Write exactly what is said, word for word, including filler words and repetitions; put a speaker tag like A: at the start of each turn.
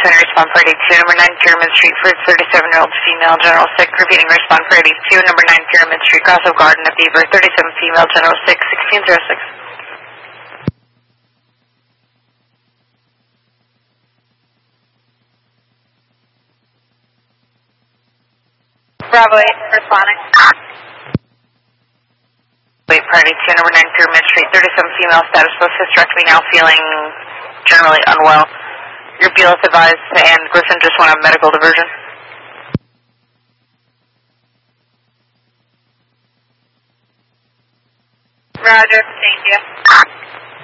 A: Center, respond for eighty-two, number nine Pyramid Street for thirty-seven-year-old female, general sick, repeating respond for eighty-two, number nine Pyramid Street, Cross of Garden of Beaver, thirty-seven female, general sick, sixteen oh six.
B: Bravo eight, responding.
A: Wait, party two, number nine Pyramid Street, thirty-seven female, status post hysterectomy, now feeling generally unwell. Your B L S advised and Griffin just went on medical diversion.
B: Roger, thank you.